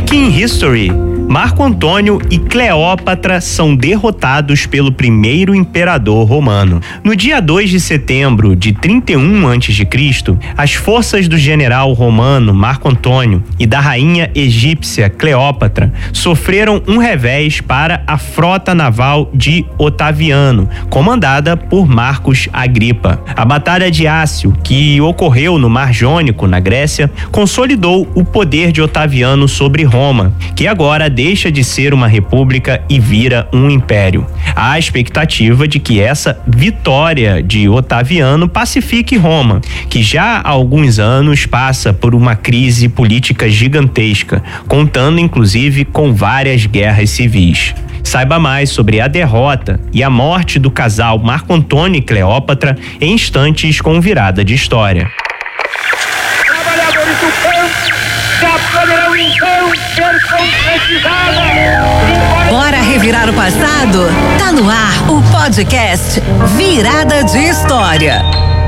Week in History. Marco Antônio e Cleópatra são derrotados pelo primeiro imperador romano. No dia 2 de setembro de 31 a.C., as forças do general romano Marco Antônio e da rainha egípcia Cleópatra sofreram um revés para a frota naval de Otaviano, comandada por Marcos Agripa. A Batalha de Ácio, que ocorreu no Mar Jônico, na Grécia, consolidou o poder de Otaviano sobre Roma, que agora deixa de ser uma república e vira um império. Há a expectativa de que essa vitória de Otaviano pacifique Roma, que já há alguns anos passa por uma crise política gigantesca, contando inclusive com várias guerras civis. Saiba mais sobre a derrota e a morte do casal Marco Antônio e Cleópatra em instantes com Virada de História. Trabalhadores do campo já poderão então ser concretizados. Bora revirar o passado? Tá no ar o podcast Virada de História.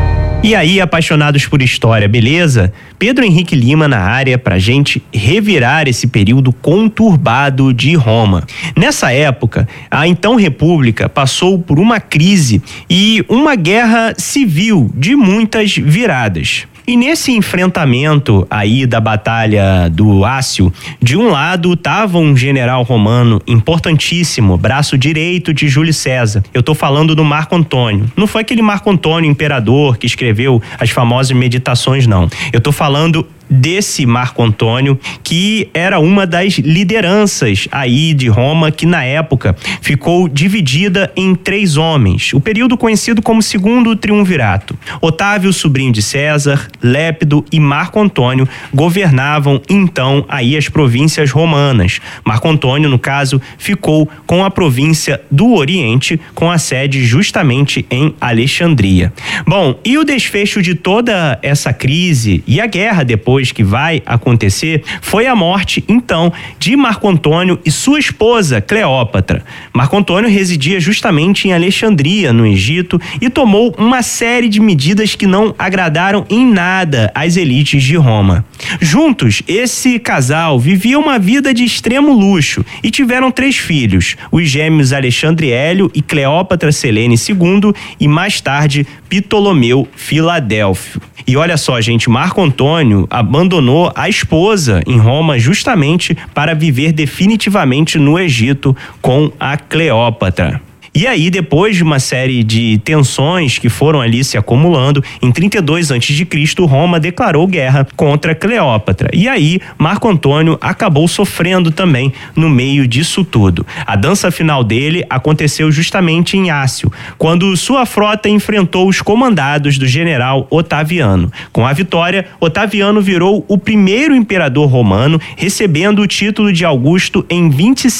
E aí, apaixonados por história, beleza? Pedro Henrique Lima na área pra gente revirar esse período conturbado de Roma. Nessa época, a então República passou por uma crise e uma guerra civil de muitas viradas. E nesse enfrentamento aí da Batalha do Ácio, de um lado estava um general romano importantíssimo, braço direito de Júlio César. Eu tô falando do Marco Antônio. Não foi aquele Marco Antônio, imperador, que escreveu as famosas Meditações, não. Eu tô falando desse Marco Antônio, que era uma das lideranças aí de Roma, que na época ficou dividida em 3 homens, o período conhecido como Segundo Triunvirato. Otávio, sobrinho de César, Lépido e Marco Antônio governavam então aí as províncias romanas. Marco Antônio, no caso, ficou com a província do Oriente, com a sede justamente em Alexandria. Bom, e o desfecho de toda essa crise e a guerra depois que vai acontecer foi a morte, então, de Marco Antônio e sua esposa, Cleópatra. Marco Antônio residia justamente em Alexandria, no Egito, e tomou uma série de medidas que não agradaram em nada às elites de Roma. Juntos, esse casal vivia uma vida de extremo luxo e tiveram 3 filhos, os gêmeos Alexandre Hélio e Cleópatra Selene II e, mais tarde, Ptolomeu Filadélfio. E olha só, gente, Marco Antônio abandonou a esposa em Roma justamente para viver definitivamente no Egito com a Cleópatra. E aí, depois de uma série de tensões que foram ali se acumulando, em 32 a.C., Roma declarou guerra contra Cleópatra. E aí, Marco Antônio acabou sofrendo também no meio disso tudo. A dança final dele aconteceu justamente em Ácio, quando sua frota enfrentou os comandados do general Otaviano. Com a vitória, Otaviano virou o primeiro imperador romano, recebendo o título de Augusto em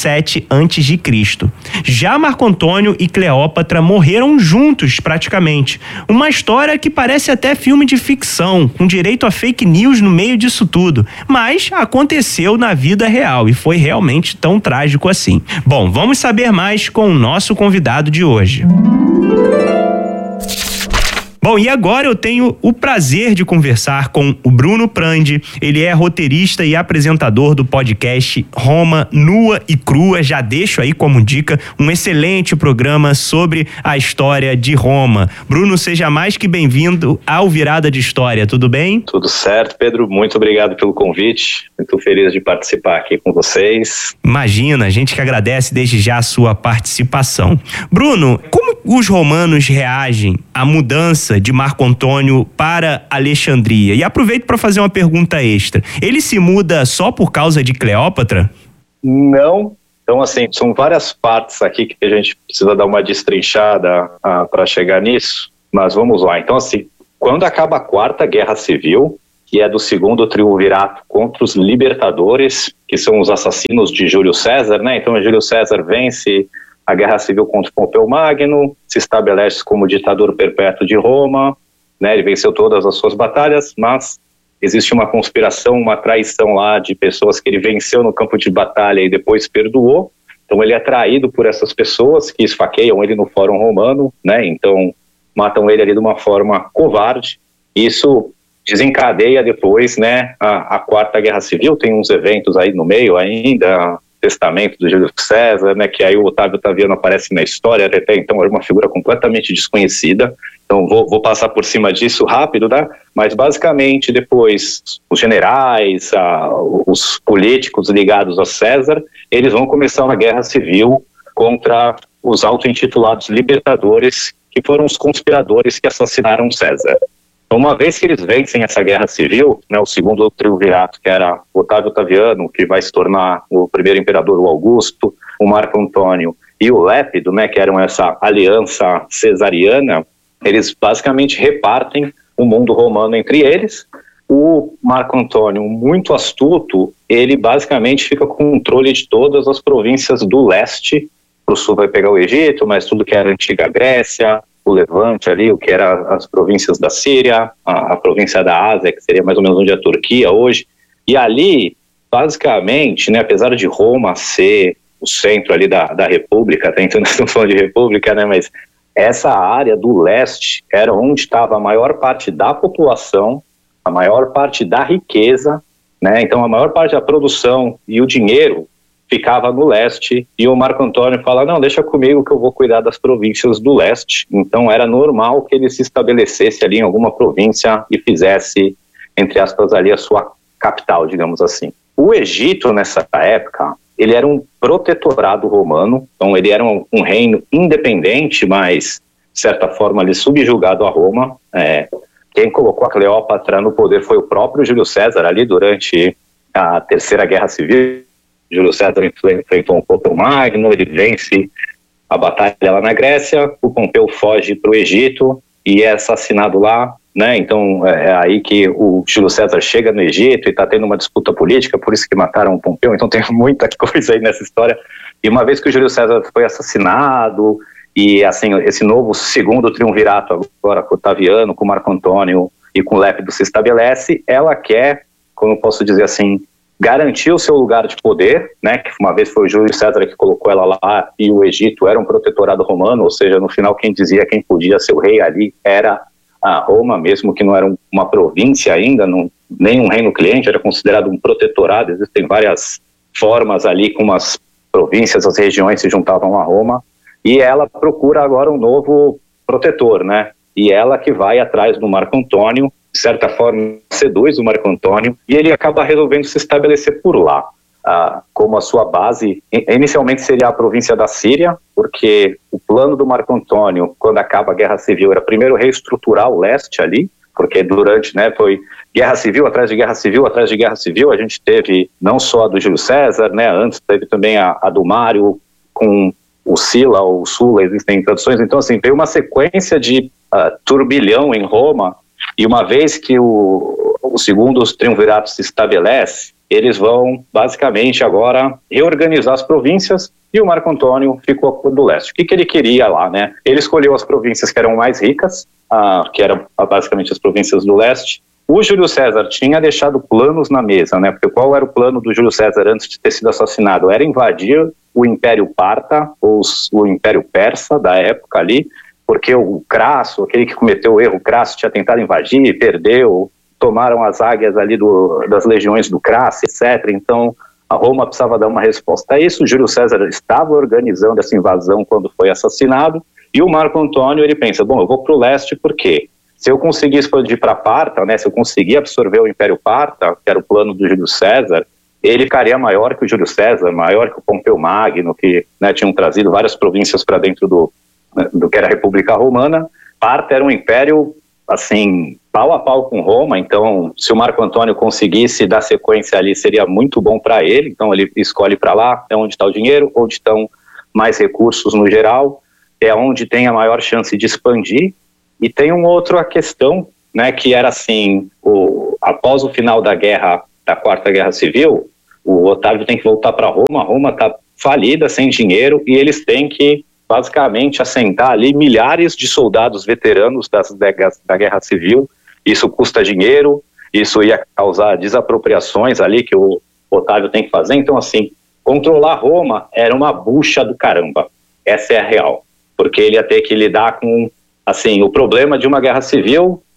27 a.C. Já Marco Antônio e Cleópatra morreram juntos praticamente. Uma história que parece até filme de ficção, com direito a fake news no meio disso tudo. Mas aconteceu na vida real e foi realmente tão trágico assim. Bom, vamos saber mais com o nosso convidado de hoje. Bom, e agora eu tenho o prazer de conversar com o Bruno Prandi. Ele é roteirista e apresentador do podcast Roma Nua e Crua. Já deixo aí como dica um excelente programa sobre a história de Roma. Bruno, seja mais que bem-vindo ao Virada de História, tudo bem? Tudo certo, Pedro. Muito obrigado pelo convite. Muito feliz de participar aqui com vocês. Imagina, a gente que agradece desde já a sua participação. Bruno, como os romanos reagem à mudança de Marco Antônio para Alexandria? E aproveito para fazer uma pergunta extra. Ele se muda só por causa de Cleópatra? Não. Então, assim, são várias partes aqui que a gente precisa dar uma destrinchada para chegar nisso, mas vamos lá. Então, assim, quando acaba a Quarta Guerra Civil, que é do Segundo Triunvirato contra os libertadores, que são os assassinos de Júlio César, né? Então, Júlio César vence a Guerra Civil contra Pompeu Magno, se estabelece como ditador perpétuo de Roma, né? Ele venceu todas as suas batalhas, mas existe uma conspiração, uma traição lá de pessoas que ele venceu no campo de batalha e depois perdoou. Então ele é traído por essas pessoas que esfaqueiam ele no Fórum Romano, né? Então matam ele ali de uma forma covarde. Isso desencadeia depois, né, a Quarta Guerra Civil. Tem uns eventos aí no meio ainda, testamento do Júlio César, né, que aí o Otávio Otaviano aparece na história, até então era uma figura completamente desconhecida, então vou passar por cima disso rápido, né, mas basicamente depois os generais, os políticos ligados a César, eles vão começar uma guerra civil contra os auto-intitulados libertadores, que foram os conspiradores que assassinaram César. Então, uma vez que eles vencem essa guerra civil, né, o segundo triunvirato, que era Otávio Otaviano, que vai se tornar o primeiro imperador, o Augusto, o Marco Antônio e o Lépido, né, que eram essa aliança cesariana, eles basicamente repartem o mundo romano entre eles. O Marco Antônio, muito astuto, ele basicamente fica com o controle de todas as províncias do leste. Para o sul vai pegar o Egito, mas tudo que era a antiga Grécia, o Levante ali, o que era as províncias da Síria, a província da Ásia, que seria mais ou menos onde é a Turquia hoje. E ali, basicamente, né, apesar de Roma ser o centro ali da República, até então nós estamos falando de República, né, mas essa área do leste era onde estava a maior parte da população, a maior parte da riqueza, né, então a maior parte da produção e o dinheiro ficava no leste, e o Marco Antônio fala, não, deixa comigo que eu vou cuidar das províncias do leste. Então era normal que ele se estabelecesse ali em alguma província e fizesse, entre aspas, ali a sua capital, digamos assim. O Egito, nessa época, ele era um protetorado romano, então ele era um reino independente, mas, de certa forma, ali subjugado a Roma. Quem colocou a Cleópatra no poder foi o próprio Júlio César, ali durante a Terceira Guerra Civil. Júlio César enfrentou um Pompeu Magno, ele vence a batalha lá na Grécia, o Pompeu foge para o Egito e é assassinado lá, né? Então é aí que o Júlio César chega no Egito e está tendo uma disputa política, por isso que mataram o Pompeu, então tem muita coisa aí nessa história. E uma vez que o Júlio César foi assassinado, e assim, esse novo segundo triunvirato agora com o Otaviano, com o Marco Antônio e com o Lépido se estabelece, ela quer, como eu posso dizer assim, garantir o seu lugar de poder, né, que uma vez foi o Júlio César que colocou ela lá, e o Egito era um protetorado romano, ou seja, no final quem dizia quem podia ser o rei ali era a Roma, mesmo que não era uma província ainda, nem um reino cliente, era considerado um protetorado. Existem várias formas ali como as províncias, as regiões se juntavam a Roma, e ela procura agora um novo protetor, né, e ela que vai atrás do Marco Antônio, de certa forma seduz o Marco Antônio, e ele acaba resolvendo se estabelecer por lá, como a sua base. Inicialmente seria a província da Síria, porque o plano do Marco Antônio, quando acaba a Guerra Civil, era primeiro reestruturar o leste ali, porque durante, né, foi guerra civil atrás de guerra civil atrás de guerra civil. A gente teve não só a do Júlio César, né, antes teve também a do Mário com o Sila ou Sula, existem traduções. Então assim, veio uma sequência de turbilhão em Roma. E uma vez que o segundo triunvirato se estabelece, eles vão basicamente agora reorganizar as províncias, e o Marco Antônio ficou do leste. O que ele queria lá, né? Ele escolheu as províncias que eram mais ricas, que eram basicamente as províncias do leste. O Júlio César tinha deixado planos na mesa, né? Porque qual era o plano do Júlio César antes de ter sido assassinado? Era invadir o Império Parta, ou o Império Persa da época ali, porque o Crasso, aquele que cometeu o erro, Crasso tinha tentado invadir, perdeu, tomaram as águias ali das legiões do Crasso, etc. Então a Roma precisava dar uma resposta a isso. O Júlio César estava organizando essa invasão quando foi assassinado, e o Marco Antônio, ele pensa, bom, eu vou para o leste porque se eu conseguir expandir para Parta, né, se eu conseguir absorver o Império Parta, que era o plano do Júlio César, ele ficaria maior que o Júlio César, maior que o Pompeu Magno, que, né, tinham trazido várias províncias para dentro do que era a República Romana. Parta era um império, assim, pau a pau com Roma, então se o Marco Antônio conseguisse dar sequência ali, seria muito bom para ele. Então ele escolhe para lá, é onde está o dinheiro, onde estão mais recursos no geral, é onde tem a maior chance de expandir. E tem uma outra questão, né, que era assim, após o final da Quarta Guerra Civil, o Otávio tem que voltar para Roma, Roma está falida, sem dinheiro, e eles têm que basicamente assentar ali milhares de soldados veteranos da Guerra Civil. Isso custa dinheiro, isso ia causar desapropriações ali que o Otávio tem que fazer. Então assim, controlar Roma era uma bucha do caramba, essa é a real, porque ele ia ter que lidar com assim, o problema de uma guerra civil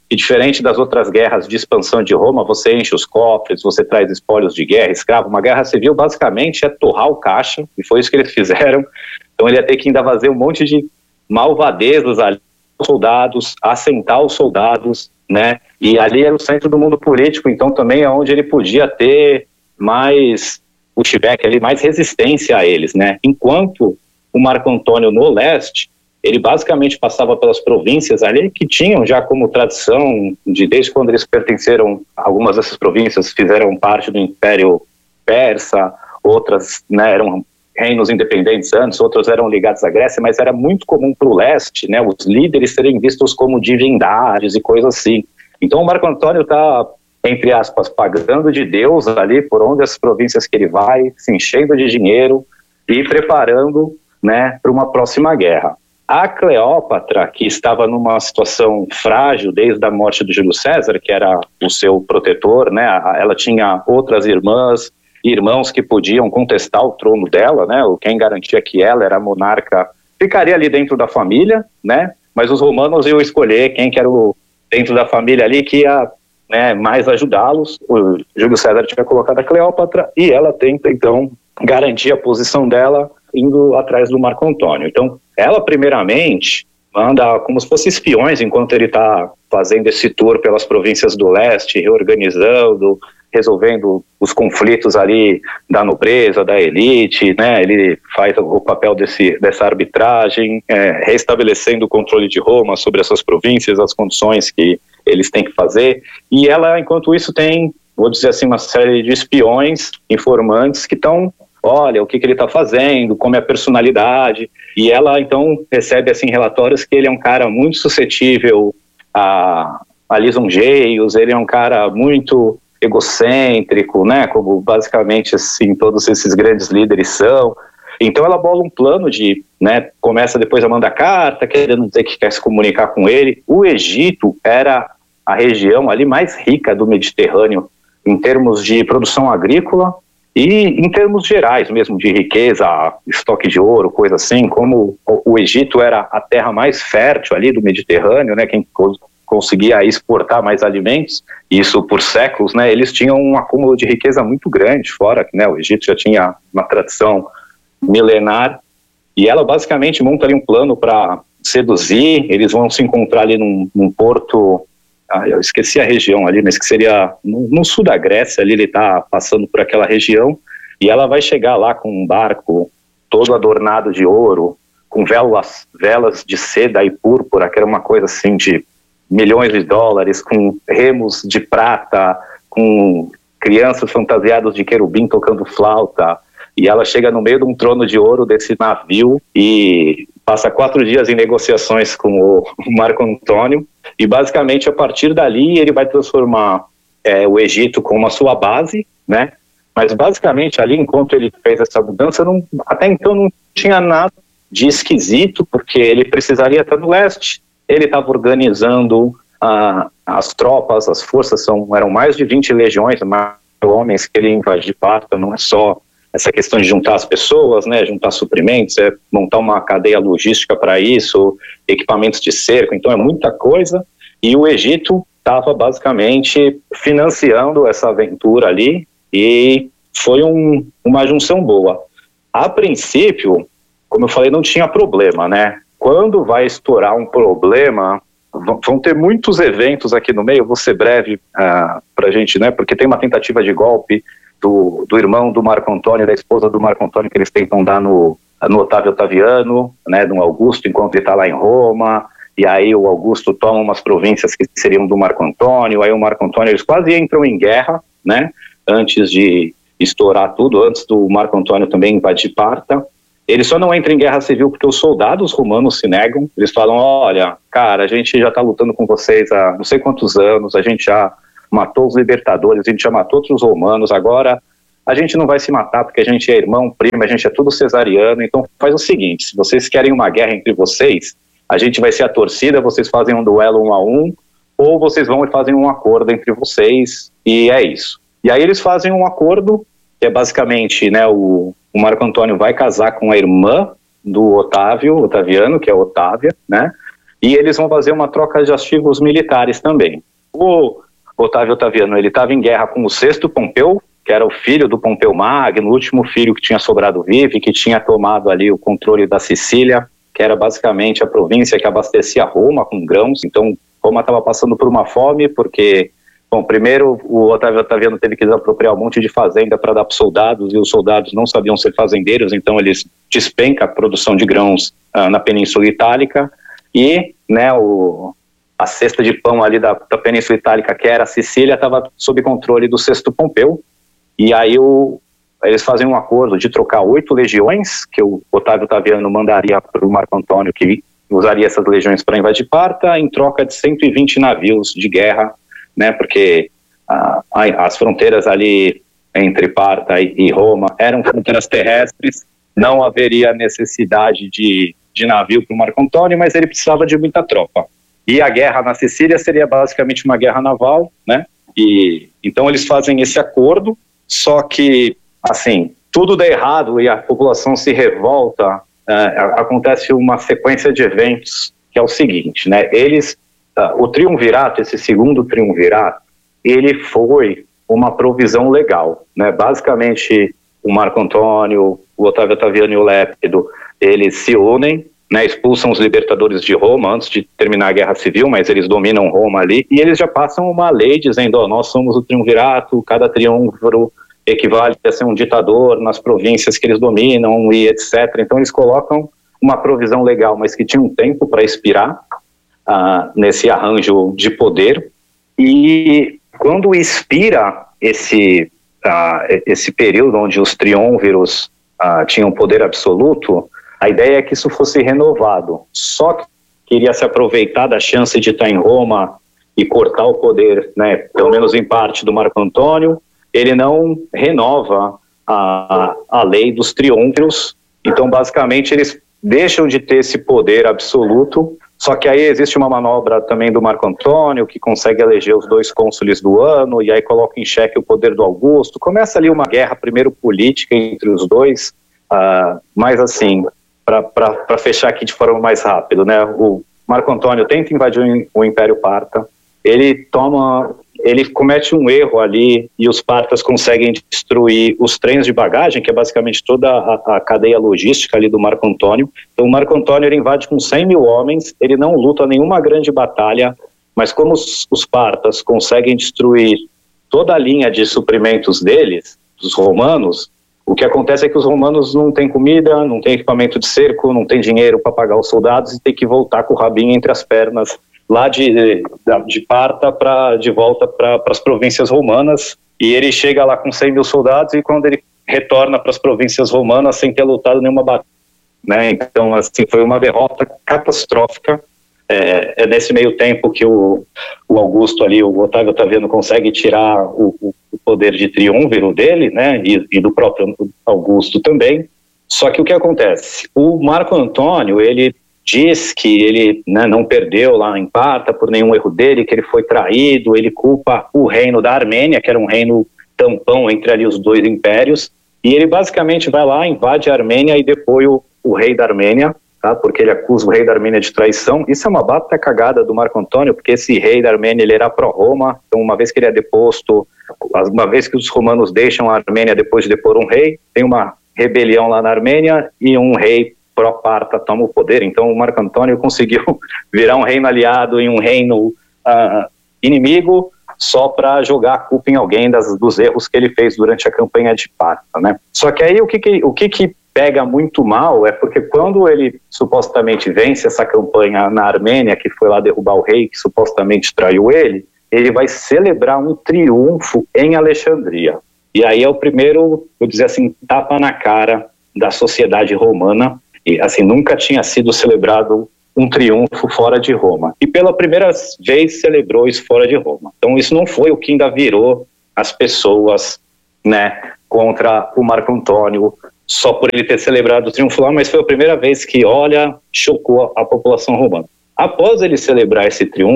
E diferente das outras guerras de expansão de Roma, você enche os cofres, você traz espólios de guerra, escravo. Uma guerra civil basicamente é torrar o caixa, e foi isso que eles fizeram. Então ele ia ter que ainda fazer um monte de malvadezas ali, soldados, assentar os soldados, né? E ali era o centro do mundo político, então também é onde ele podia ter mais pushback ali, mais resistência a eles, né? Enquanto o Marco Antônio no leste, ele basicamente passava pelas províncias ali que tinham já como tradição, desde quando eles pertenceram, algumas dessas províncias fizeram parte do Império Persa, outras, né, eram reinos independentes antes, outros eram ligados à Grécia, mas era muito comum para o leste, né, os líderes serem vistos como divindades e coisas assim. Então o Marco Antônio está, entre aspas, pagando de Deus ali por onde as províncias que ele vai, se enchendo de dinheiro e preparando, né, para uma próxima guerra. A Cleópatra, que estava numa situação frágil desde a morte do Júlio César, que era o seu protetor, né? Ela tinha outras irmãs e irmãos que podiam contestar o trono dela, né? Quem garantia que ela era monarca ficaria ali dentro da família, né? Mas os romanos iam escolher quem que era o dentro da família ali que ia, né, mais ajudá-los. O Júlio César tinha colocado a Cleópatra e ela tenta então garantir a posição dela indo atrás do Marco Antônio. Então, ela primeiramente manda como se fossem espiões enquanto ele está fazendo esse tour pelas províncias do leste, reorganizando, resolvendo os conflitos ali da nobreza, da elite, né? Ele faz o papel dessa arbitragem, restabelecendo o controle de Roma sobre essas províncias, as condições que eles têm que fazer. E ela, enquanto isso, tem, vou dizer assim, uma série de espiões, informantes que estão, olha, o que ele está fazendo, como é a personalidade, e ela então recebe assim relatórios que ele é um cara muito suscetível a lisonjeios, ele é um cara muito egocêntrico, né, como basicamente assim todos esses grandes líderes são. Então ela bola um plano de, né, começa depois a mandar carta, querendo dizer que quer se comunicar com ele. O Egito era a região ali mais rica do Mediterrâneo em termos de produção agrícola, e em termos gerais mesmo, de riqueza, estoque de ouro, coisa assim, como o Egito era a terra mais fértil ali do Mediterrâneo, né, quem conseguia exportar mais alimentos, isso por séculos, né, eles tinham um acúmulo de riqueza muito grande, fora que, né, o Egito já tinha uma tradição milenar, e ela basicamente monta ali um plano para seduzir. Eles vão se encontrar ali num porto, eu esqueci a região ali, mas que seria no sul da Grécia, ali ele está passando por aquela região, e ela vai chegar lá com um barco todo adornado de ouro, com velas de seda e púrpura, que era uma coisa assim de milhões de dólares, com remos de prata, com crianças fantasiadas de querubim tocando flauta, e ela chega no meio de um trono de ouro desse navio e passa 4 dias em negociações com o Marco Antônio, e basicamente a partir dali ele vai transformar o Egito como a sua base, né? Mas basicamente ali, enquanto ele fez essa mudança, até então não tinha nada de esquisito, porque ele precisaria estar no leste. Ele estava organizando as tropas, as forças, eram mais de 20 legiões, mais homens que ele invadiu de Parta. Não é só essa questão de juntar as pessoas, né, juntar suprimentos, montar uma cadeia logística para isso, equipamentos de cerco, então é muita coisa, e o Egito estava basicamente financiando essa aventura ali, e foi uma junção boa. A princípio, como eu falei, não tinha problema, né? Quando vai estourar um problema, vão ter muitos eventos aqui no meio. Eu vou ser breve para a gente, né? Porque tem uma tentativa de golpe do irmão do Marco Antônio, da esposa do Marco Antônio, que eles tentam dar no Otávio Otaviano, né? No Augusto, enquanto ele está lá em Roma. E aí o Augusto toma umas províncias que seriam do Marco Antônio. Aí o Marco Antônio, eles quase entram em guerra, né? Antes de estourar tudo, antes do Marco Antônio também invadir Parta. Ele só não entra em guerra civil porque os soldados romanos se negam. Eles falam, olha, cara, a gente já está lutando com vocês há não sei quantos anos, a gente já matou os libertadores, a gente já matou outros romanos, agora a gente não vai se matar porque a gente é irmão, primo, a gente é tudo cesariano. Então faz o seguinte, se vocês querem uma guerra entre vocês, a gente vai ser a torcida, vocês fazem um duelo 1 a 1, ou vocês vão e fazem um acordo entre vocês, e é isso. E aí eles fazem um acordo, que é basicamente, né, o Marco Antônio vai casar com a irmã do Otaviano, que é Otávia, né? e eles vão fazer uma troca de ativos militares também. O Otávio Otaviano, ele estava em guerra com o sexto Pompeu, que era o filho do Pompeu Magno, o último filho que tinha sobrado vivo e que tinha tomado ali o controle da Sicília, que era basicamente a província que abastecia Roma com grãos. Então Roma estava passando por uma fome porque, bom, primeiro o Otávio Otaviano teve que desapropriar um monte de fazenda para dar para os soldados, e os soldados não sabiam ser fazendeiros, então eles despencam a produção de grãos na Península Itálica, e né, a cesta de pão ali da Península Itálica, que era a Sicília, estava sob controle do sexto Pompeu, e aí eles fazem um acordo de trocar 8 legiões, que o Otávio Otaviano mandaria para o Marco Antônio, que usaria essas legiões para invadir Parta, em troca de 120 navios de guerra, né, porque as fronteiras ali entre Parta e Roma eram fronteiras terrestres, não haveria necessidade de navio para o Marco Antônio, mas ele precisava de muita tropa. E a guerra na Sicília seria basicamente uma guerra naval, né? E então eles fazem esse acordo, só que, assim, tudo dá errado e a população se revolta. Acontece uma sequência de eventos que é o seguinte, né? O triunvirato, esse segundo triunvirato, ele foi uma provisão legal, né? Basicamente, o Marco Antônio, o Otávio Otaviano e o Lépido, eles se unem, né, expulsam os libertadores de Roma antes de terminar a Guerra Civil, mas eles dominam Roma ali, e eles já passam uma lei dizendo, nós somos o triunvirato, cada triunviro equivale a ser um ditador nas províncias que eles dominam e etc. Então eles colocam uma provisão legal, mas que tinha um tempo para expirar nesse arranjo de poder, e quando expira esse período onde os triunviros tinham poder absoluto, a ideia é que isso fosse renovado. Só que queria se aproveitar da chance de estar em Roma e cortar o poder, né, pelo menos em parte, do Marco Antônio. Ele não renova a lei dos triunviros. Então, basicamente, eles deixam de ter esse poder absoluto. Só que aí existe uma manobra também do Marco Antônio, que consegue eleger os 2 cônsules do ano, e aí coloca em xeque o poder do Augusto. Começa ali uma guerra, primeiro política, entre os dois, mas assim, para fechar aqui de forma mais rápida, né? O Marco Antônio tenta invadir o Império Parta, ele comete um erro ali, e os partas conseguem destruir os trens de bagagem, que é basicamente toda a cadeia logística ali do Marco Antônio. Então o Marco Antônio, ele invade com 100 mil homens, ele não luta nenhuma grande batalha, mas como os partas conseguem destruir toda a linha de suprimentos deles, dos romanos, o que acontece é que os romanos não têm comida, não têm equipamento de cerco, não têm dinheiro para pagar os soldados e tem que voltar com o rabinho entre as pernas lá de Parta de volta para as províncias romanas, e ele chega lá com 100 mil soldados, e quando ele retorna para as províncias romanas sem ter lutado nenhuma batalha, né? Então, assim, foi uma derrota catastrófica. É nesse meio tempo que o Augusto ali, o Otávio Otaviano, consegue tirar o poder de triunviro dele, né, e do próprio Augusto também. Só que o que acontece? O Marco Antônio, ele diz que ele, né, não perdeu lá em Parta por nenhum erro dele, que ele foi traído, ele culpa o reino da Armênia, que era um reino tampão entre ali os 2 impérios, e ele basicamente vai lá, invade a Armênia e depõe o rei da Armênia, tá? Porque ele acusa o rei da Armênia de traição. Isso é uma bata cagada do Marco Antônio, porque esse rei da Armênia, ele era pró-Roma, então uma vez que ele é deposto, uma vez que os romanos deixam a Armênia depois de depor um rei, tem uma rebelião lá na Armênia e um rei pró-Parta toma o poder. Então o Marco Antônio conseguiu virar um reino aliado em um reino inimigo, só para jogar a culpa em alguém dos erros que ele fez durante a campanha de Parta, né? Só que aí o que pega muito mal é porque quando ele supostamente vence essa campanha na Armênia, que foi lá derrubar o rei que supostamente traiu ele vai celebrar um triunfo em Alexandria. E aí é o primeiro, vou dizer assim, tapa na cara da sociedade romana, e assim, nunca tinha sido celebrado um triunfo fora de Roma. E pela primeira vez celebrou isso fora de Roma. Então isso não foi o que ainda virou as pessoas, né, contra o Marco Antônio, só por ele ter celebrado o triunfo lá, mas foi a primeira vez que, chocou a população romana. Após ele celebrar esse triunfo,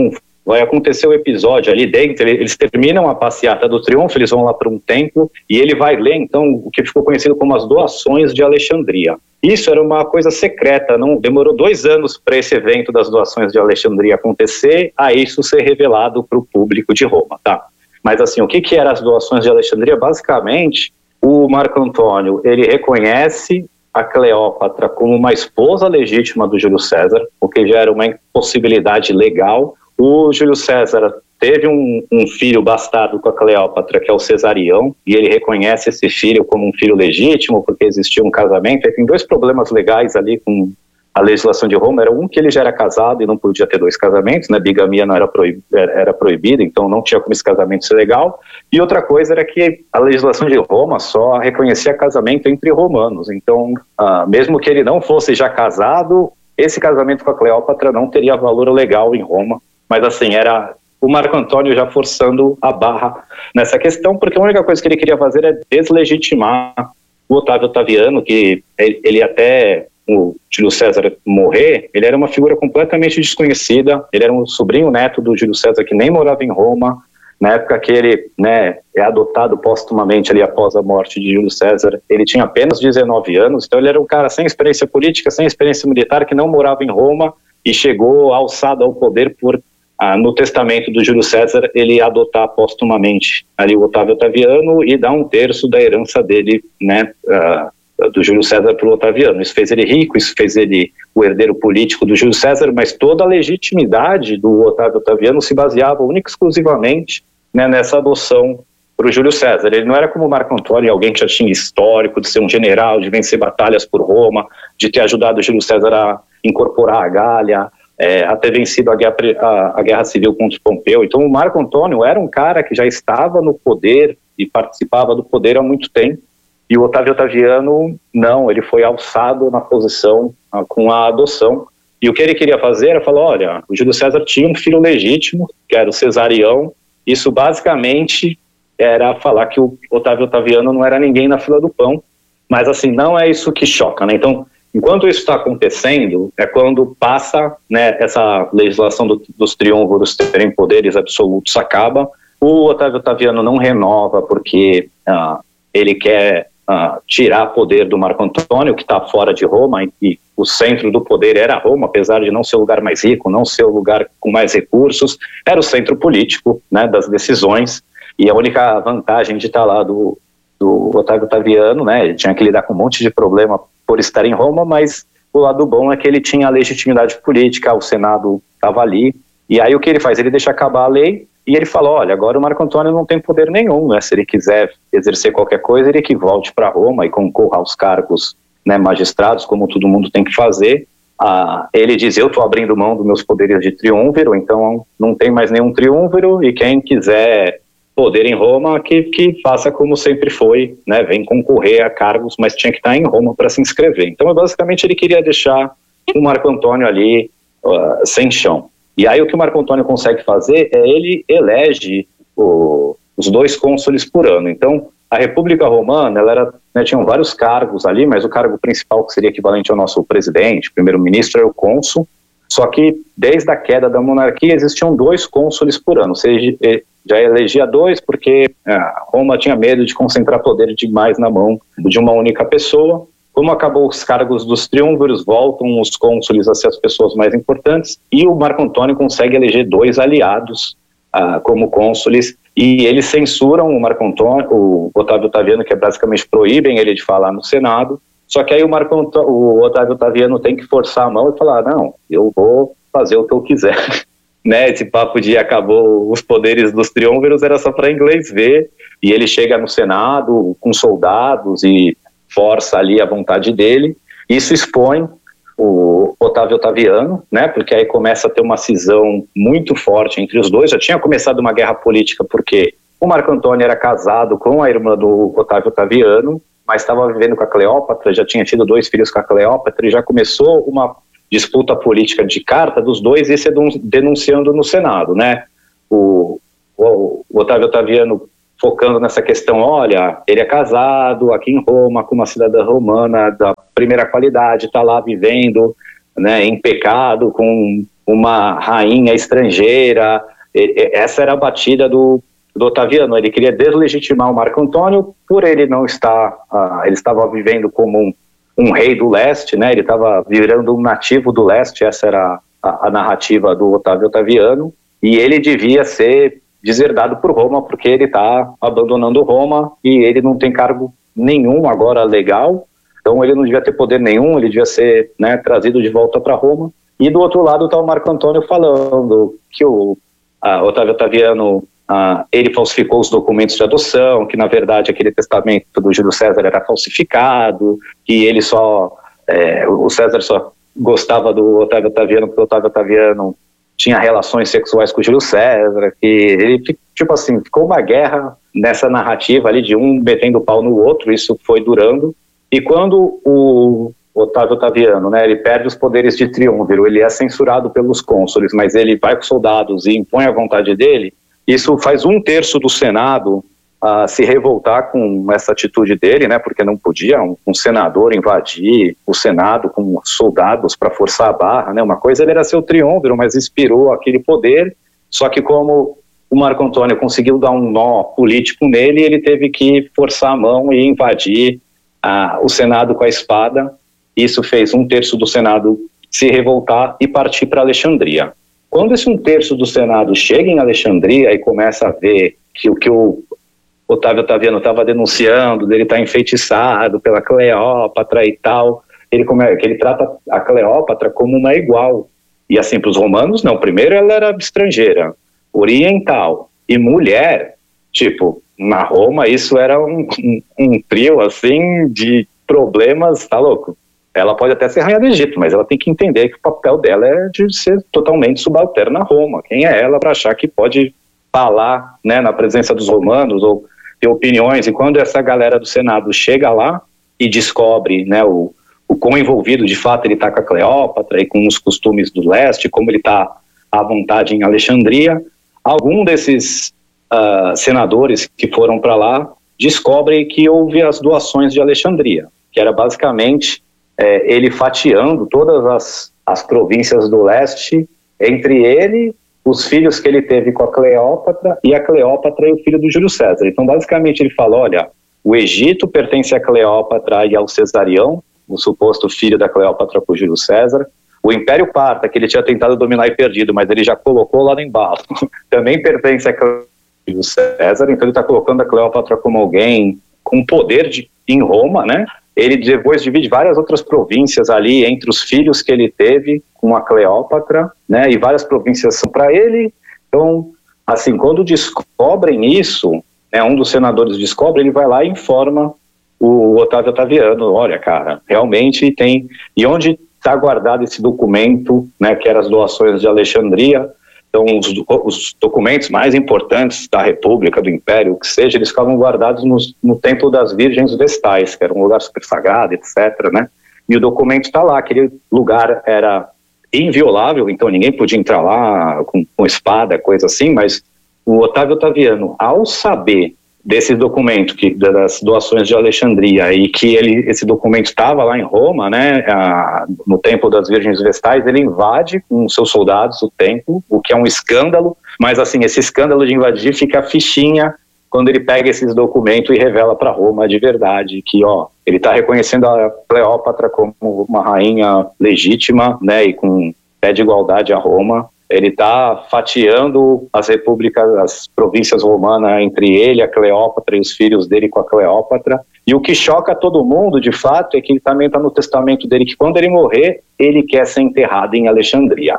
vai acontecer o episódio ali dentro, eles terminam a passeata do triunfo, eles vão lá para um templo, e ele vai ler, então, o que ficou conhecido como as doações de Alexandria. Isso era uma coisa secreta, não demorou 2 anos para esse evento das doações de Alexandria acontecer, a isso ser revelado para o público de Roma, tá? Mas assim, o que eram as doações de Alexandria? Basicamente, o Marco Antônio, ele reconhece a Cleópatra como uma esposa legítima do Júlio César, o que já era uma impossibilidade legal. O Júlio César teve um filho bastardo com a Cleópatra, que é o Cesarião, e ele reconhece esse filho como um filho legítimo, porque existia um casamento. E tem 2 problemas legais ali com a legislação de Roma. Era um, que ele já era casado e não podia ter 2 casamentos, né? Bigamia não era proibida, então não tinha como esse casamento ser legal. E outra coisa era que a legislação de Roma só reconhecia casamento entre romanos. Então, mesmo que ele não fosse já casado, esse casamento com a Cleópatra não teria valor legal em Roma. Mas assim, era o Marco Antônio já forçando a barra nessa questão, porque a única coisa que ele queria fazer é deslegitimar o Otávio Otaviano, que ele até o Júlio César morrer, ele era uma figura completamente desconhecida, ele era um sobrinho neto do Júlio César que nem morava em Roma, na época que ele, né, é adotado póstumamente ali após a morte de Júlio César, ele tinha apenas 19 anos, então ele era um cara sem experiência política, sem experiência militar, que não morava em Roma e chegou alçado ao poder por, no testamento do Júlio César, ele adotar póstumamente ali o Otávio Otaviano e dar 1/3 da herança dele, né, do Júlio César para o Otaviano. Isso fez ele rico, isso fez ele o herdeiro político do Júlio César, mas toda a legitimidade do Otávio Otaviano se baseava única e exclusivamente, né, nessa adoção para o Júlio César. Ele não era como o Marco Antônio, alguém que já tinha histórico de ser um general, de vencer batalhas por Roma, de ter ajudado o Júlio César a incorporar a Gália, a ter vencido a guerra civil contra Pompeu. Então o Marco Antônio era um cara que já estava no poder e participava do poder há muito tempo. E o Otávio Otaviano, não, ele foi alçado na posição com a adoção. E o que ele queria fazer era falar, olha, o Júlio César tinha um filho legítimo, que era o Cesarião. Isso basicamente era falar que o Otávio Otaviano não era ninguém na fila do pão. Mas assim, não é isso que choca, né? Então, enquanto isso está acontecendo, é quando passa, né, essa legislação dos triunviros terem poderes absolutos acaba. O Otávio Otaviano não renova porque ele quer tirar poder do Marco Antônio, que está fora de Roma, e o centro do poder era Roma, apesar de não ser o lugar mais rico, não ser o lugar com mais recursos, era o centro político, né, das decisões, e a única vantagem de estar lá do Otávio Otaviano, né, ele tinha que lidar com um monte de problema por estar em Roma, mas o lado bom é que ele tinha a legitimidade política, o Senado estava ali, e aí o que ele faz? Ele deixa acabar a lei, e ele fala, olha, agora o Marco Antônio não tem poder nenhum, né? Se ele quiser exercer qualquer coisa, ele que volte para Roma e concorra aos cargos, né, magistrados, como todo mundo tem que fazer. Ele diz, eu estou abrindo mão dos meus poderes de triunviro, então não tem mais nenhum triunviro, e quem quiser poder em Roma, que faça como sempre foi, né? Vem concorrer a cargos, mas tinha que estar em Roma para se inscrever. Então, basicamente, ele queria deixar o Marco Antônio ali sem chão. E aí o que o Marco Antônio consegue fazer é ele elege os 2 cônsules por ano. Então, a República Romana, ela era, né, tinham vários cargos ali, mas o cargo principal, que seria equivalente ao nosso presidente, primeiro-ministro, era o cônsul. Só que, desde a queda da monarquia, existiam 2 cônsules por ano. Ou seja, já elegia 2 porque Roma tinha medo de concentrar poder demais na mão de uma única pessoa. Como acabou os cargos dos triunviros, voltam os cônsules a ser as pessoas mais importantes, e o Marco Antônio consegue eleger 2 aliados como cônsules, e eles censuram o Marco Antônio, o Otávio Otaviano, que basicamente proíbem ele de falar no Senado. Só que aí o Otávio Otaviano tem que forçar a mão e falar, não, eu vou fazer o que eu quiser. Né, esse papo de acabou os poderes dos triunviros era só para inglês ver, e ele chega no Senado com soldados e força ali a vontade dele. Isso expõe o Otávio Otaviano, né, porque aí começa a ter uma cisão muito forte entre os dois. Já tinha começado uma guerra política porque o Marco Antônio era casado com a irmã do Otávio Otaviano, mas estava vivendo com a Cleópatra, já tinha tido 2 filhos com a Cleópatra, e já começou uma disputa política de carta dos dois, e se denunciando no Senado, né? O Otávio Otaviano focando nessa questão, olha, ele é casado aqui em Roma com uma cidadã romana da primeira qualidade, está lá vivendo, né, em pecado com uma rainha estrangeira. Essa era a batida do Otaviano. Ele queria deslegitimar o Marco Antônio por ele não estar, ele estava vivendo como um rei do leste, né? Ele estava virando um nativo do leste, essa era a narrativa do Otávio Otaviano, e ele devia ser deserdado por Roma porque ele está abandonando Roma e ele não tem cargo nenhum agora legal, então ele não devia ter poder nenhum, ele devia ser, né, trazido de volta para Roma. E do outro lado está o Marco Antônio falando que o Otávio Otaviano, ele falsificou os documentos de adoção, que na verdade aquele testamento do Júlio César era falsificado, que ele o César só gostava do Otávio Otaviano porque o Otávio Otaviano tinha relações sexuais com o Júlio César, que ele, tipo assim, ficou uma guerra nessa narrativa ali de um metendo pau no outro, isso foi durando. E quando o Otávio Otaviano, né, ele perde os poderes de triunviro, ele é censurado pelos cônsules, mas ele vai com soldados e impõe a vontade dele, isso faz 1/3 do Senado se revoltar com essa atitude dele, né, porque não podia um senador invadir o Senado com soldados para forçar a barra, né, uma coisa ele era seu triunviro, mas inspirou aquele poder, só que como o Marco Antônio conseguiu dar um nó político nele, ele teve que forçar a mão e invadir o Senado com a espada. Isso fez 1/3 do Senado se revoltar e partir para Alexandria. Quando esse 1/3 do Senado chega em Alexandria e começa a ver que o que o Otávio Otaviano estava denunciando, dele estar enfeitiçado pela Cleópatra e tal, ele trata a Cleópatra como uma igual. E assim, para os romanos, não. Primeiro ela era estrangeira, oriental e mulher. Tipo, na Roma isso era um trio, assim, de problemas, tá louco? Ela pode até ser rainha do Egito, mas ela tem que entender que o papel dela é de ser totalmente subalterna a Roma. Quem é ela para achar que pode falar, né, na presença dos romanos ou ter opiniões? E quando essa galera do Senado chega lá e descobre, né, o quão envolvido de fato ele está com a Cleópatra e com os costumes do leste, como ele está à vontade em Alexandria, algum desses senadores que foram para lá descobrem que houve as doações de Alexandria, que era basicamente ele fatiando todas as províncias do leste entre ele, os filhos que ele teve com a Cleópatra e a Cleópatra e o filho do Júlio César. Então, basicamente, ele fala, olha, o Egito pertence a Cleópatra e ao Cesarião, o suposto filho da Cleópatra com o Júlio César. O Império Parta, que ele tinha tentado dominar e perdido, mas ele já colocou lá no embalo, também pertence a Cleópatra e Júlio César, então ele está colocando a Cleópatra como alguém com poder em Roma, né? Ele depois divide várias outras províncias ali entre os filhos que ele teve com a Cleópatra, né? E várias províncias são para ele. Então, assim, quando descobrem isso, né, um dos senadores descobre, ele vai lá e informa o Otávio Otaviano, olha, cara, realmente tem... E onde está guardado esse documento, né, que eram as doações de Alexandria? Então, os documentos mais importantes da República, do Império, o que seja, eles ficavam guardados no Templo das Virgens Vestais, que era um lugar super sagrado, etc., né? E o documento está lá, aquele lugar era inviolável, então ninguém podia entrar lá com espada, coisa assim, mas o Otávio Otaviano, ao saber desse documento, das doações de Alexandria, e que esse documento estava lá em Roma, né, no Templo das Virgens Vestais, ele invade com seus soldados o templo, o que é um escândalo, mas assim, esse escândalo de invadir fica a fichinha quando ele pega esses documentos e revela para Roma de verdade, que ó, ele está reconhecendo a Cleópatra como uma rainha legítima, né, e com pé de igualdade a Roma. Ele está fatiando as repúblicas, as províncias romanas entre ele, a Cleópatra e os filhos dele com a Cleópatra. E o que choca todo mundo, de fato, é que ele também está no testamento dele que quando ele morrer, ele quer ser enterrado em Alexandria.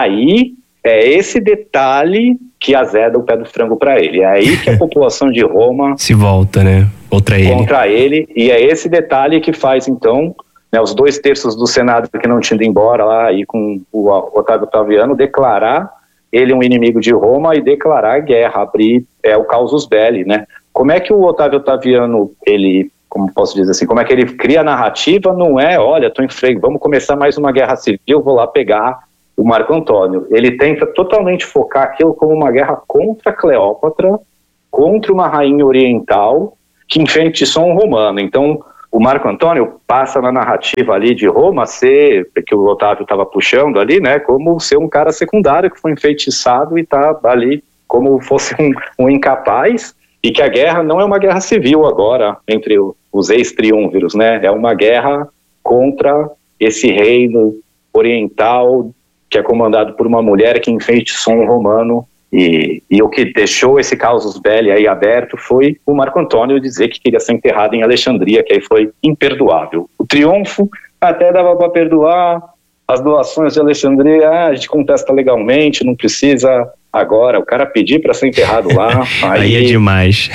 É esse detalhe que azeda o pé do frango para ele. É aí que a população de Roma se volta, né? Contra ele. E é esse detalhe que faz, então, né, os 2/3 do Senado que não tinham ido embora lá e com o Otávio Otaviano declarar ele um inimigo de Roma e declarar guerra, abrir o casus belli, né? Como é que o Otávio Otaviano, ele, como posso dizer assim, como é que ele cria a narrativa? Não é, olha, tô em freio, vamos começar mais uma guerra civil, vou lá pegar o Marco Antônio. Ele tenta totalmente focar aquilo como uma guerra contra a Cleópatra, contra uma rainha oriental que enfeitiçou um romano. Então, o Marco Antônio passa na narrativa ali de Roma ser, que o Otávio estava puxando ali, né, como ser um cara secundário que foi enfeitiçado e está ali como fosse um incapaz, e que a guerra não é uma guerra civil agora entre os ex-triúnviros, né, é uma guerra contra esse reino oriental que é comandado por uma mulher que enfeitiçou um romano. E o que deixou esse casus belli aí aberto foi o Marco Antônio dizer que queria ser enterrado em Alexandria, que aí foi imperdoável. O triunfo até dava para perdoar, as doações de Alexandria a gente contesta legalmente, não precisa. Agora, o cara pedir para ser enterrado lá... Aí é demais.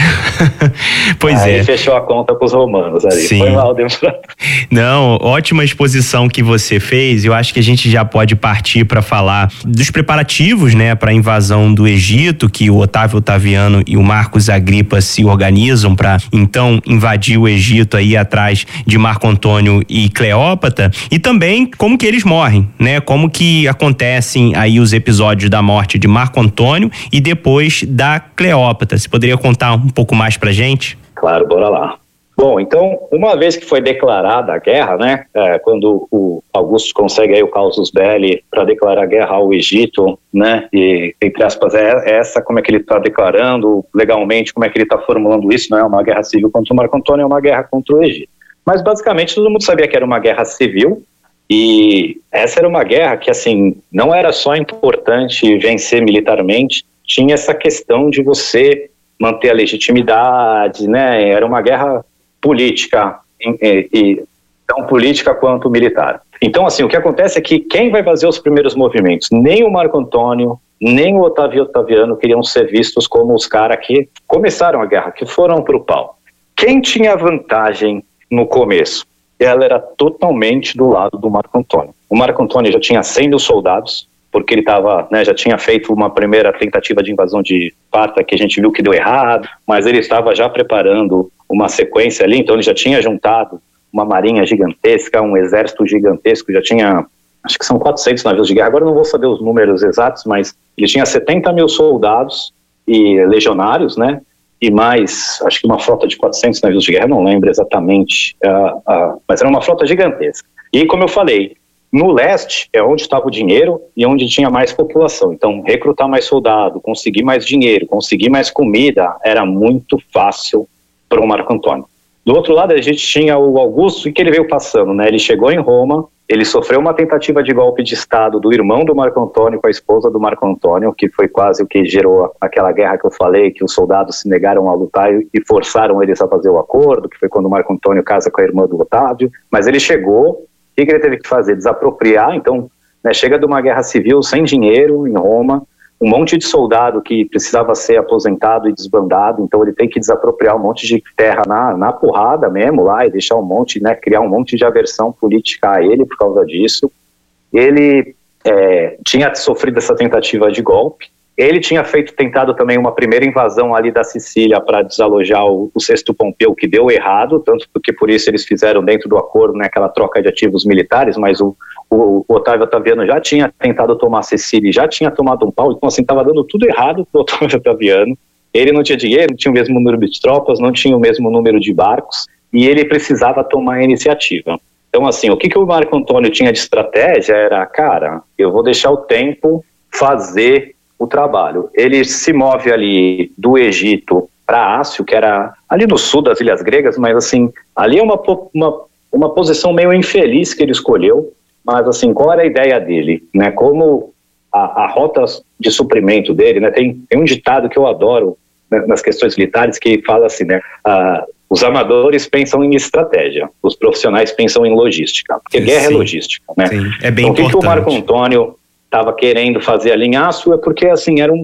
Pois aí é. fechou a conta com os romanos ali. Sim. Foi mal, demorado. Não, ótima exposição que você fez. Eu acho que a gente já pode partir para falar dos preparativos, né, para a invasão do Egito, que o Otávio Otaviano e o Marcos Agripa se organizam para então invadir o Egito aí atrás de Marco Antônio e Cleópatra, e também como que eles morrem, né? Como que acontecem aí os episódios da morte de Marco Antônio e depois da Cleópatra. Você poderia contar um pouco mais pra gente? Claro, bora lá. Bom, então, uma vez que foi declarada a guerra, né, quando o Augusto consegue aí o casus belli para declarar guerra ao Egito, né, e, entre aspas, essa como é que ele está declarando legalmente, como é que ele está formulando isso, não é uma guerra civil contra o Marco Antônio, é uma guerra contra o Egito. Mas, basicamente, todo mundo sabia que era uma guerra civil, e essa era uma guerra que, assim, não era só importante vencer militarmente, tinha essa questão de você manter a legitimidade, né? Era uma guerra política, e tão política quanto militar. Então, assim, o que acontece é que quem vai fazer os primeiros movimentos? Nem o Marco Antônio, nem o Otávio Otaviano queriam ser vistos como os caras que começaram a guerra, que foram pro pau. Quem tinha vantagem no começo? Ela era totalmente do lado do Marco Antônio. O Marco Antônio já tinha 100 mil soldados, porque ele estava, né, já tinha feito uma primeira tentativa de invasão de Esparta, que a gente viu que deu errado, mas ele estava já preparando uma sequência ali, então ele já tinha juntado uma marinha gigantesca, um exército gigantesco, já tinha, acho que são 400 navios de guerra, agora eu não vou saber os números exatos, mas ele tinha 70 mil soldados e legionários, né, e mais, acho que uma frota de 400 navios de guerra, não lembro exatamente, mas era uma frota gigantesca. E como eu falei, no leste é onde estava o dinheiro e onde tinha mais população. Então, recrutar mais soldado, conseguir mais dinheiro, conseguir mais comida, era muito fácil para o Marco Antônio. Do outro lado, a gente tinha o Augusto, e que ele veio passando, né? Ele chegou em Roma, ele sofreu uma tentativa de golpe de Estado do irmão do Marco Antônio com a esposa do Marco Antônio, que foi quase o que gerou aquela guerra que eu falei, que os soldados se negaram a lutar e forçaram eles a fazer o acordo, que foi quando o Marco Antônio casa com a irmã do Otávio. Mas ele chegou, o que ele teve que fazer? Desapropriar, então, né, chega de uma guerra civil sem dinheiro em Roma, um monte de soldado que precisava ser aposentado e desbandado, então ele tem que desapropriar um monte de terra na porrada mesmo lá e deixar um monte, né, criar um monte de aversão política a ele por causa disso. Ele tinha sofrido essa tentativa de golpe, ele tinha tentado também uma primeira invasão ali da Sicília para desalojar o Sexto Pompeu, que deu errado, tanto porque por isso eles fizeram dentro do acordo, né, aquela troca de ativos militares, mas o Otávio Otaviano já tinha tentado tomar a Sicília e já tinha tomado um pau, então assim, estava dando tudo errado para o Otávio Otaviano. Ele não tinha dinheiro, não tinha o mesmo número de tropas, não tinha o mesmo número de barcos, e ele precisava tomar a iniciativa. Então assim, o que o Marco Antônio tinha de estratégia era, cara, eu vou deixar o tempo fazer o trabalho. Ele se move ali do Egito para Ácio, que era ali no sul das Ilhas Gregas, mas assim, ali é uma posição meio infeliz que ele escolheu, mas assim, qual era a ideia dele, né? Como a rota de suprimento dele, né? Tem um ditado que eu adoro, né, nas questões militares, que fala assim, né? Os amadores pensam em estratégia, os profissionais pensam em logística, porque guerra é logística, né? Sim, é bem então, importante. O que o Marco Antônio estava querendo fazer ali em Ácio é porque assim, era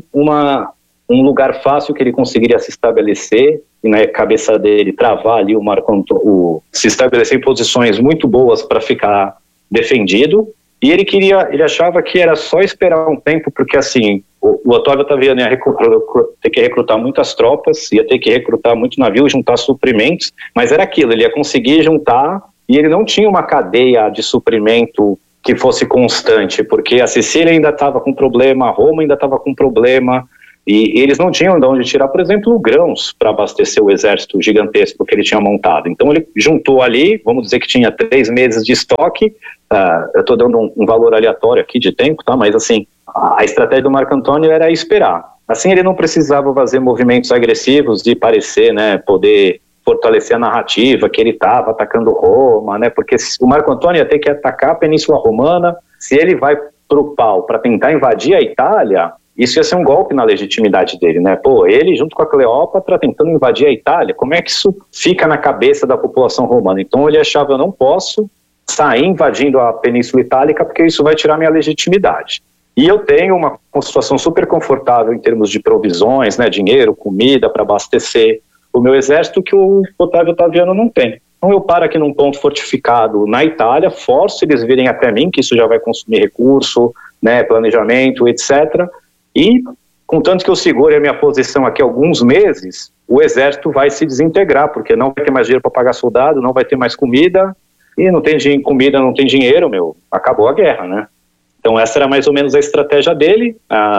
um lugar fácil que ele conseguiria se estabelecer, e na cabeça dele travar ali o Marco Antônio, se estabelecer em posições muito boas para ficar defendido, e ele achava que era só esperar um tempo, porque assim, o Otávio Otaviano ia ter que recrutar muitas tropas, ia ter que recrutar muito navio, juntar suprimentos, mas era aquilo, ele ia conseguir juntar, e ele não tinha uma cadeia de suprimento que fosse constante, porque a Sicília ainda estava com problema, Roma ainda estava com problema, E eles não tinham de onde tirar, por exemplo, grãos para abastecer o exército gigantesco que ele tinha montado. Então ele juntou ali, vamos dizer que tinha 3 meses de estoque, eu estou dando um valor aleatório aqui de tempo, tá? Mas assim, a estratégia do Marco Antônio era esperar. Assim ele não precisava fazer movimentos agressivos de parecer, né, poder fortalecer a narrativa que ele estava atacando Roma, né, porque o Marco Antônio ia ter que atacar a Península Romana. Se ele vai para o pau para tentar invadir a Itália, isso ia ser um golpe na legitimidade dele, né? Pô, ele junto com a Cleópatra tentando invadir a Itália, como é que isso fica na cabeça da população romana? Então ele achava, eu não posso sair invadindo a Península Itálica porque isso vai tirar minha legitimidade. E eu tenho uma situação super confortável em termos de provisões, né, dinheiro, comida para abastecer o meu exército que o Otávio Otaviano não tem. Então eu paro aqui num ponto fortificado na Itália, forço eles virem até mim, que isso já vai consumir recurso, né, planejamento, etc., e, contanto que eu segure a minha posição aqui alguns meses, o exército vai se desintegrar, porque não vai ter mais dinheiro para pagar soldado, não vai ter mais comida, e não tem comida, não tem dinheiro, acabou a guerra, né? Então essa era mais ou menos a estratégia dele,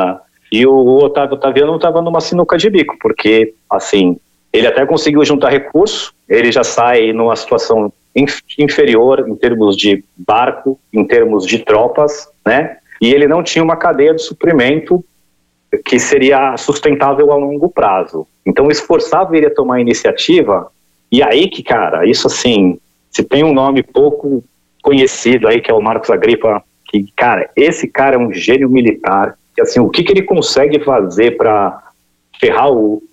e o Otávio Otaviano estava numa sinuca de bico, porque, assim, ele até conseguiu juntar recurso, ele já sai numa situação inferior em termos de barco, em termos de tropas, né? E ele não tinha uma cadeia de suprimento que seria sustentável a longo prazo. Então, esforçava ele a tomar a iniciativa, e aí que, cara, isso assim, se tem um nome pouco conhecido aí, que é o Marcos Agripa, que, cara, esse cara é um gênio militar, que, assim, o que ele consegue fazer para ferrar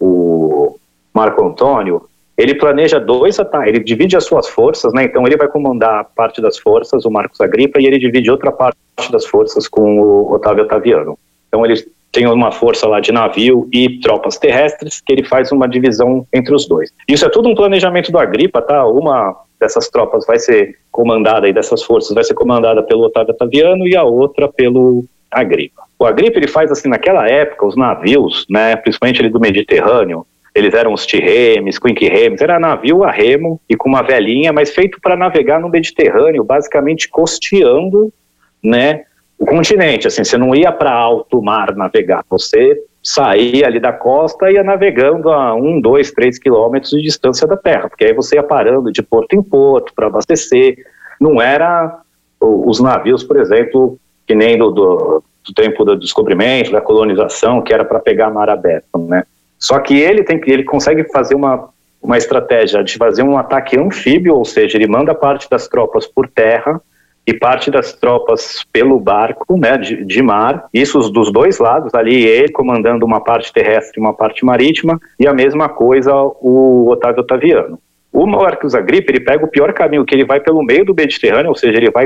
o Marco Antônio, ele planeja 2 ataques, ele divide as suas forças, né, então ele vai comandar parte das forças, o Marcos Agripa, e ele divide outra parte das forças com o Otávio Otaviano. Então ele tem uma força lá de navio e tropas terrestres, que ele faz uma divisão entre os dois. Isso é tudo um planejamento do Agripa, tá? Uma dessas tropas vai ser comandada, e dessas forças vai ser comandada pelo Otávio Otaviano e a outra pelo Agripa. O Agripa, ele faz assim, naquela época, os navios, né, principalmente ali do Mediterrâneo, eles eram os Tirremes, Quinquirremes, era navio a remo e com uma velinha, mas feito para navegar no Mediterrâneo, basicamente costeando, né, o continente. Assim, você não ia para alto mar navegar, você saía ali da costa e ia navegando a 1, 2, 3 quilômetros de distância da terra, porque aí você ia parando de porto em porto para abastecer. Não era os navios, por exemplo, que nem do tempo do descobrimento, da colonização, que era para pegar mar aberto, né? Só que ele consegue fazer uma estratégia de fazer um ataque anfíbio, ou seja, ele manda parte das tropas por terra e parte das tropas pelo barco, né, de mar, isso dos dois lados, ali ele comandando uma parte terrestre e uma parte marítima, e a mesma coisa o Otávio Otaviano. O Marcos Agripa, ele pega o pior caminho, que ele vai pelo meio do Mediterrâneo, ou seja, ele vai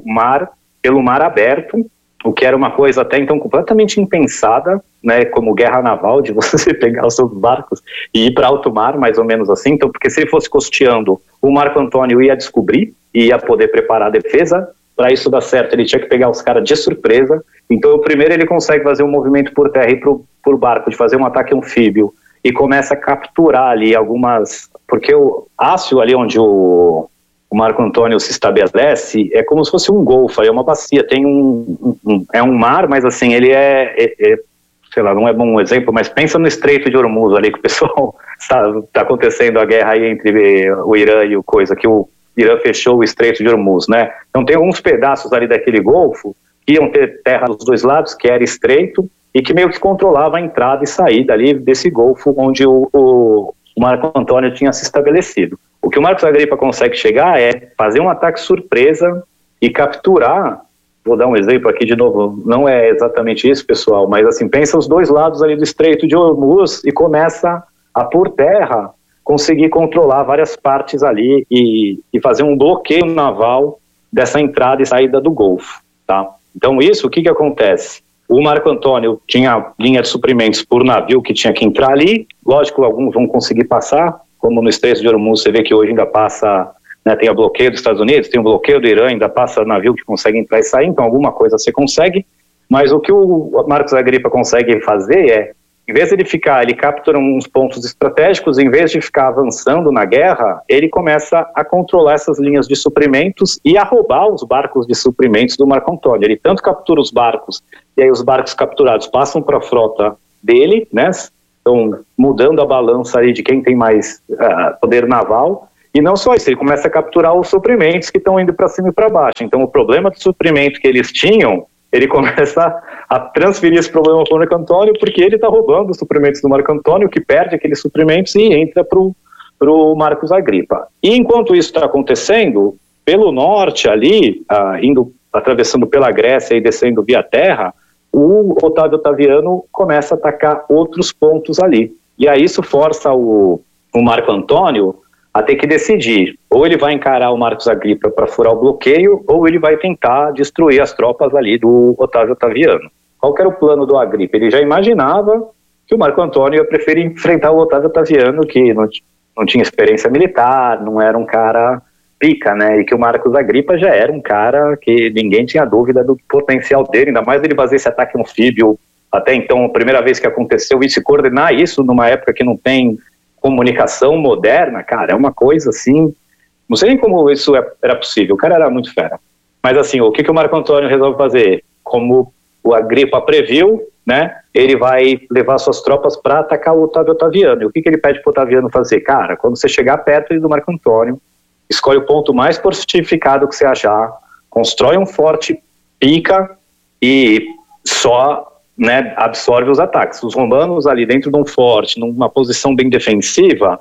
pelo mar aberto, o que era uma coisa até então completamente impensada, né, como guerra naval, de você pegar os seus barcos e ir para alto mar, mais ou menos assim. Então, porque se ele fosse costeando, o Marco Antônio ia descobrir e ia poder preparar a defesa. Para isso dar certo, ele tinha que pegar os caras de surpresa. Então, primeiro ele consegue fazer um movimento por terra e por barco, de fazer um ataque anfíbio, e começa a capturar ali algumas... Porque o Ácio, ali onde o Marco Antônio se estabelece, é como se fosse um golfo, é uma bacia, tem é um mar, mas assim, ele sei lá, não é bom exemplo, mas pensa no Estreito de Hormuz ali, que o pessoal está acontecendo a guerra aí entre o Irã e o coisa, que o Irã fechou o Estreito de Hormuz, né? Então tem alguns pedaços ali daquele golfo que iam ter terra dos dois lados, que era estreito, e que meio que controlava a entrada e saída ali desse golfo onde o Marco Antônio tinha se estabelecido. O que o Marcos Agripa consegue chegar é fazer um ataque surpresa e capturar, vou dar um exemplo aqui de novo, não é exatamente isso, pessoal, mas assim, pensa os dois lados ali do Estreito de Hormuz e começa a, por terra, conseguir controlar várias partes ali e fazer um bloqueio naval dessa entrada e saída do Golfo, tá? Então isso, o que acontece? O Marco Antônio tinha linha de suprimentos por navio que tinha que entrar ali, lógico, alguns vão conseguir passar, como no Estreito de Hormuz, você vê que hoje ainda passa, né, tem o bloqueio dos Estados Unidos, tem o bloqueio do Irã, ainda passa navio que consegue entrar e sair, então alguma coisa você consegue, mas o que o Marcos Agripa consegue fazer é, em vez de ele ficar, ele captura uns pontos estratégicos, em vez de ficar avançando na guerra, ele começa a controlar essas linhas de suprimentos e a roubar os barcos de suprimentos do Marco Antônio. Ele tanto captura os barcos, e aí os barcos capturados passam para a frota dele, né? Então, mudando a balança aí de quem tem mais poder naval. E não só isso, ele começa a capturar os suprimentos que estão indo para cima e para baixo. Então, o problema do suprimento que eles tinham, ele começa a transferir esse problema para o Marco Antônio, porque ele está roubando os suprimentos do Marco Antônio, que perde aqueles suprimentos e entra para o Marcos Agripa. E enquanto isso está acontecendo, pelo norte ali, atravessando pela Grécia e descendo via terra, o Otávio Otaviano começa a atacar outros pontos ali. E aí isso força o Marco Antônio a ter que decidir, ou ele vai encarar o Marcos Agripa para furar o bloqueio, ou ele vai tentar destruir as tropas ali do Otávio Otaviano. Qual que era o plano do Agripa? Ele já imaginava que o Marco Antônio ia preferir enfrentar o Otávio Otaviano, que não tinha experiência militar, não era um cara pica, né, e que o Marcos Agripa já era um cara que ninguém tinha dúvida do potencial dele, ainda mais ele fazer esse ataque anfíbio, até então, a primeira vez que aconteceu, e se coordenar isso numa época que não tem comunicação moderna, cara, é uma coisa assim, não sei nem como isso era possível, o cara era muito fera. Mas assim, o que o Marco Antônio resolve fazer? Como o Agripa previu, né, ele vai levar suas tropas para atacar o Otávio Otaviano. E o que ele pede para o Otaviano fazer? Cara, quando você chegar perto do Marco Antônio, escolhe o ponto mais fortificado que você achar, constrói um forte, pica e só, né, absorve os ataques. Os romanos ali dentro de um forte, numa posição bem defensiva,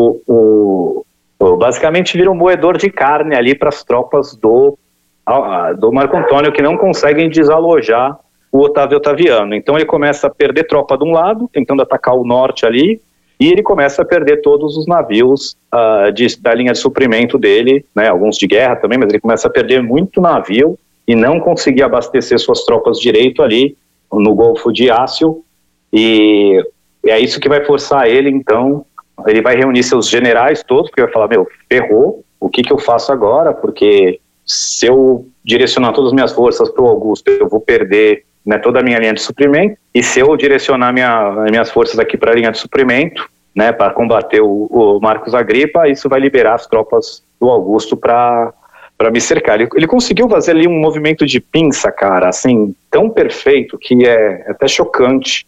basicamente vira um moedor de carne ali para as tropas do Marco Antônio, que não conseguem desalojar o Otávio Otaviano. Então ele começa a perder tropa de um lado, tentando atacar o norte ali, e ele começa a perder todos os navios da linha de suprimento dele, né, alguns de guerra também, mas ele começa a perder muito navio e não conseguir abastecer suas tropas direito ali no Golfo de Ácio, e é isso que vai forçar ele, então, ele vai reunir seus generais todos, porque vai falar, ferrou, o que eu faço agora? Porque se eu direcionar todas as minhas forças para o Augusto, eu vou perder, né, toda a minha linha de suprimento, e se eu direcionar minhas forças aqui para a linha de suprimento, né, para combater o Marcos Agripa, isso vai liberar as tropas do Augusto para me cercar. Ele conseguiu fazer ali um movimento de pinça, cara, assim, tão perfeito que é até chocante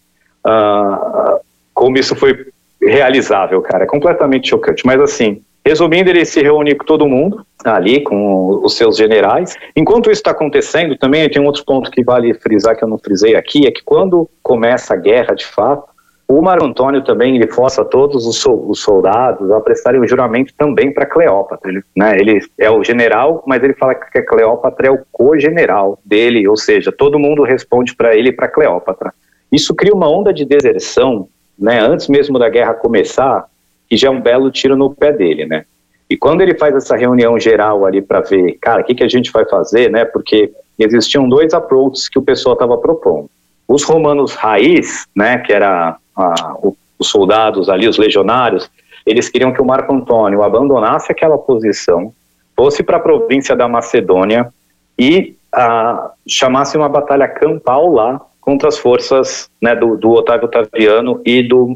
como isso foi realizável, cara, é completamente chocante. Mas assim, resumindo, ele se reúne com todo mundo ali, com os seus generais. Enquanto isso está acontecendo, também tem um outro ponto que vale frisar, que eu não frisei aqui, é que quando começa a guerra de fato, o Marco Antônio também, ele força todos os soldados a prestarem o juramento também para Cleópatra, né? Ele é o general, mas ele fala que a Cleópatra é o co-general dele, ou seja, todo mundo responde para ele e para Cleópatra. Isso cria uma onda de deserção, né, antes mesmo da guerra começar, que já é um belo tiro no pé dele, né? E quando ele faz essa reunião geral ali para ver, cara, o que a gente vai fazer, né? Porque existiam dois approaches que o pessoal estava propondo. Os romanos raiz, né, que era os soldados ali, os legionários, eles queriam que o Marco Antônio abandonasse aquela posição, fosse para a província da Macedônia e chamasse uma batalha campal lá contra as forças, né, do Otávio Otaviano e do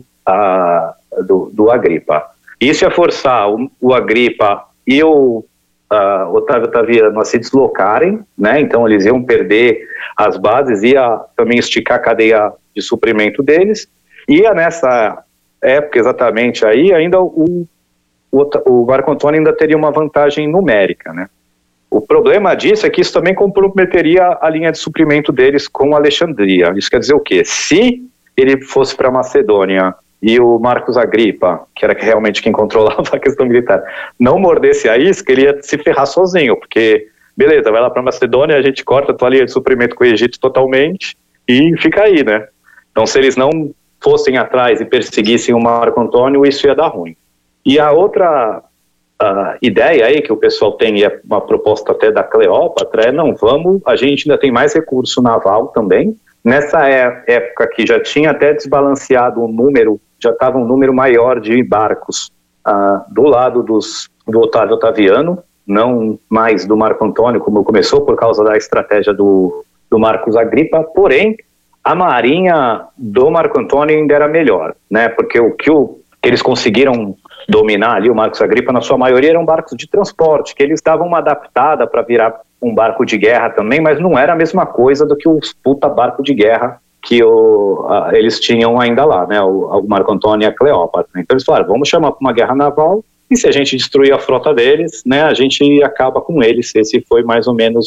Agripa. Isso ia forçar o Agripa e o Otávio Otaviano a se deslocarem, né? Então eles iam perder as bases, ia também esticar a cadeia de suprimento deles. E nessa época exatamente aí, ainda o Marco Antônio ainda teria uma vantagem numérica, né? O problema disso é que isso também comprometeria a linha de suprimento deles com Alexandria. Isso quer dizer o quê? Se ele fosse para Macedônia e o Marcos Agripa, que era realmente quem controlava a questão militar, não mordesse a isca, ele ia se ferrar sozinho, porque, beleza, vai lá para Macedônia, a gente corta a tua linha de suprimento com o Egito totalmente e fica aí, né? Então, se eles não fossem atrás e perseguissem o Marco Antônio, isso ia dar ruim. E a outra ideia aí que o pessoal tem, e é uma proposta até da Cleópatra, a gente ainda tem mais recurso naval também. Nessa época que já tinha até desbalanceado o número, já estava um número maior de barcos do lado do Otávio Otaviano, não mais do Marco Antônio, como começou por causa da estratégia do Marcos Agripa, porém, a marinha do Marco Antônio ainda era melhor, né? Porque o que eles conseguiram dominar ali, o Marcos Agripa, na sua maioria, eram barcos de transporte, que eles davam uma adaptada para virar um barco de guerra também, mas não era a mesma coisa do que os puta barco de guerra que eles tinham ainda lá, né, o Marco Antônio e a Cleópatra. Então eles falaram, vamos chamar para uma guerra naval, e se a gente destruir a frota deles, né, a gente acaba com eles. Esse foi mais ou menos